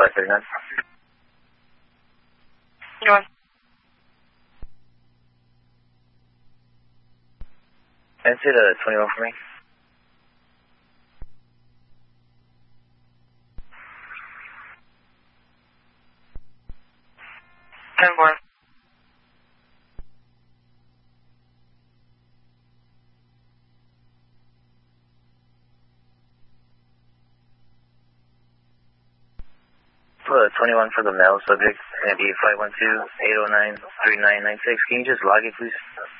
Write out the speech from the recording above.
539. Go on. And say the 21 for me. Board. For 21 for the male subject, it's going to be 512-809-3996. Can you just log it, please?